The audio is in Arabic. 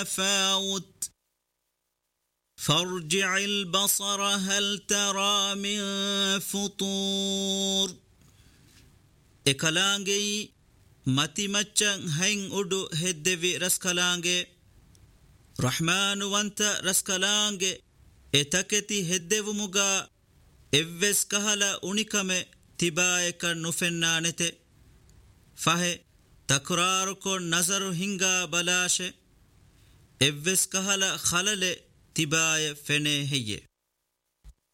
فاوت فارجع البصر هل ترى من فطور إكلانجي متي مچن هين أدو هدوي رسكلانجي رحمن وانت رسكلانجي إتكتي هدو مغا إفس كهلا أونيكم تبايك نفنانته فهي تكراركو نظر هنگا بلاشه إفس كهلا خلل تباي فنه هي